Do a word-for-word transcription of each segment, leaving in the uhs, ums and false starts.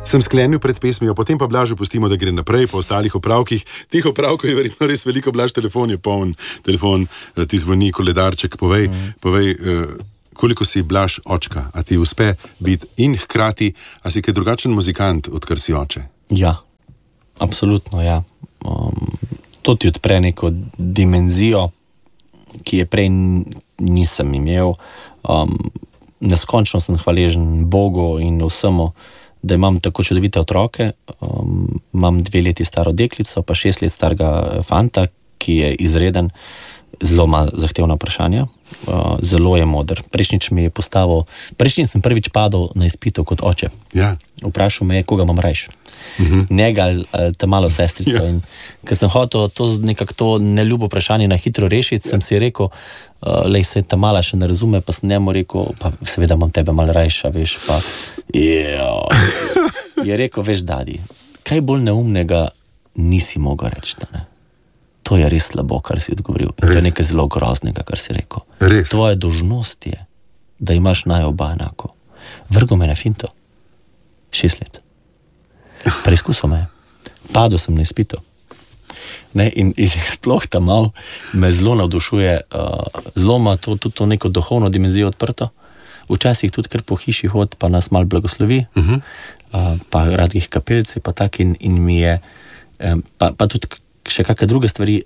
sem sklenil pred pesmijo, potem pa Blažu pustimo, da gre naprej po ostalih opravkih. Tih opravkov je verjetno res veliko. Blaž, telefon je poln, telefon ti zvoni, koledarček, povej, mm. povej uh, koliko si Blaž očka, a ti uspe biti in hkrati, a si kaj drugačen muzikant, odkar si oče? Ja, absolutno, ja. Um, to ti odpre neko dimenzijo, ki je prej nisem imel. Um, neskončno sem hvaležen Bogu in vsemu, da imam tako čudovite otroke. Um, imam dve leti staro deklico, pa šest let starega fanta, ki je izreden, zelo ima zahtevna vprašanja, uh, zelo je moder. Prejšnjič mi je postavil, prejšnjič sem prvič padel na izpitu kot oče. Ja. Vprašal me je, koga imam rajš. Uh-huh. Njega ali, ali ta malo sestrico. Ja. In ker sem hotel to nekako to neljubo vprašanje na hitro rešiti, ja. sem si rekel, uh, lej se ta mala še ne razume, pa sem njemu rekel, pa seveda imam tebe malo rajša, veš, pa je rekel, veš, dadi, kaj bolj neumnega nisi mogel reči, ne? To je res slabo, kar si odgovoril. In res. To je nekaj zelo groznega, kar si rekel. Res. Tvoja dolžnost je, da imaš naj oba enako. Vrgo me na finto. Šest let. Preizkusil me. Padel sem na izpitu. Ne, in, in sploh ta mal me zelo navdušuje. Uh, zelo ima to, tudi to neko duhovno dimenzijo odprto. Včasih tudi kar po hiši hod, pa nas mal blagoslovi. Uh-huh. Uh, pa radkih kapelci, pa tak in, in mi je, um, pa, pa tudi še kakšne druge stvari,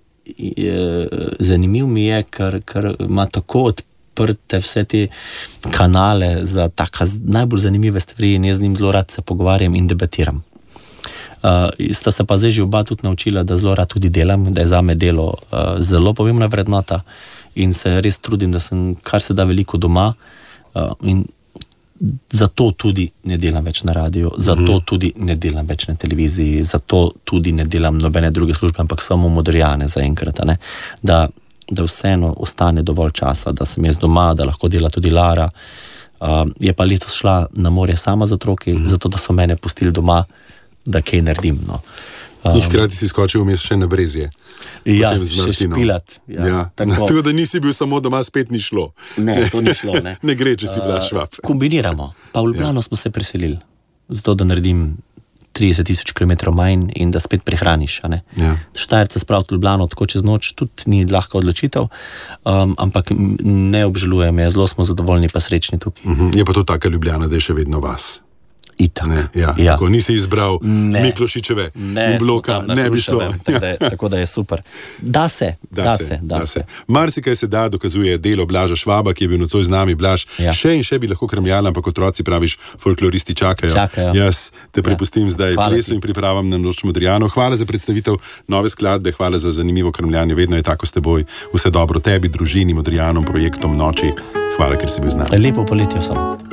zanimiv mi je, ker, ker ima tako odprte vse te kanale za taka najbolj zanimive stvari in jaz z njim zelo rad se pogovarjam in debatiram. Uh, sta se pa zdaj že oba tudi naučila, da zelo rad tudi delam, da je zame delo uh, zelo pomembna vrednota in se res trudim, da sem kar se da veliko doma uh, in zato tudi ne delam več na radiju, zato mm-hmm. tudi ne delam več na televiziji, zato tudi ne delam nobene druge službe, ampak samo Modrijane zaenkrat, ne? Da, da vseeno ostane dovolj časa, da sem jaz doma, da lahko dela tudi Lara. Uh, je pa letos šla na morje sama z otroki, mm-hmm. zato da so mene pustili doma, da kaj naredim. No. Um, In hkrati si skočil vmes še na Brezje. Ja, še špilat. Ja, ja. Tako da nisi bil samo doma, spet ni šlo. Ne, to ni šlo. Ne, ne gre, če si Blaž Švab. Uh, kombiniramo. Pa v Ljubljano ja. smo se preselili. Zato, da naredim trideset tisoč kilometrov manj in da spet prehraniš. A ne? Ja. Štajerce spraviti v Ljubljano tako čez noč, tudi ni lahka odločitev, um, ampak ne obžalujem, zelo smo zadovoljni pa srečni tukaj. Uh-huh. Je pa to taka Ljubljana, da je še vedno vas. Itak. Ne, ja, ja. Tako nisi izbral ne. Miklošičeve ne, bloka, ne bi šlo. Tako da, je, tako da je super. Da se, da, da se, se, da, da se. se. Marsikaj se da, dokazuje delo Blaža Švaba, ki je bil nocoj z nami. Blaž, ja. še in še bi lahko kremljala, ampak otroci praviš, folkloristi čakajo. čakajo. Jaz te prepustim ja. zdaj plesu in pripravam na noč Modrijano. Hvala za predstavitev nove skladbe, hvala za zanimivo kremljanje. Vedno je tako s teboj. Vse dobro tebi, družini, Modrijanom, projektom Noči. Hvala, ker si bil z nami. Lepo poletje vsem.